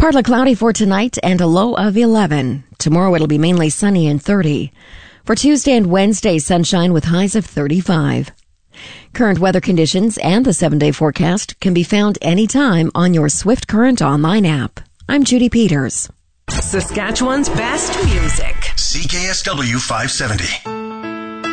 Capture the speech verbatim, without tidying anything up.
Partly cloudy for tonight and a low of eleven. Tomorrow it'll be mainly sunny and thirty. For Tuesday and Wednesday, sunshine with highs of thirty-five. Current weather conditions and the seven-day forecast can be found anytime on your Swift Current online app. I'm Judy Peters. Saskatchewan's best music. C K S W five seventy.